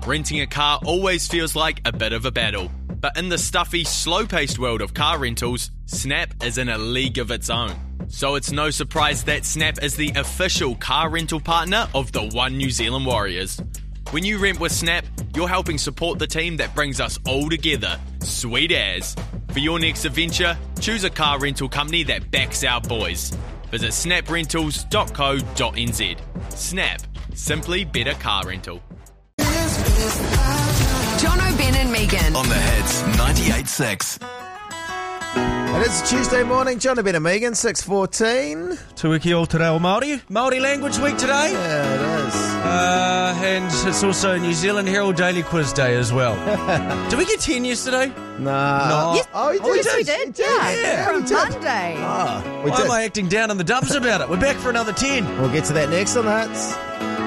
Renting a car always feels like a bit of a battle. But in the stuffy, slow-paced world of car rentals, Snap is in a league of its own. So it's no surprise that Snap is the official car rental partner of the One New Zealand Warriors. When you rent with Snap, you're helping support the team that brings us all together. Sweet as. For your next adventure, choose a car rental company that backs our boys. Visit snaprentals.co.nz. Snap. Simply better car rental. Jono, Ben and Megan. On the Hits 98.6. It is Tuesday morning, John Ben and Megan, 6:14. Te wiki o te reo Māori. Māori Language Week today. Yeah, it is. And it's also New Zealand Herald Daily Quiz Day as well. Did we get 10 yesterday? Nah. No. Yes. Oh, we did. Yes, we did. Yeah. we From did. Monday. Oh, we Why did. am I acting down in the dumps about it? We're back for another 10. We'll get to that next on the Hits.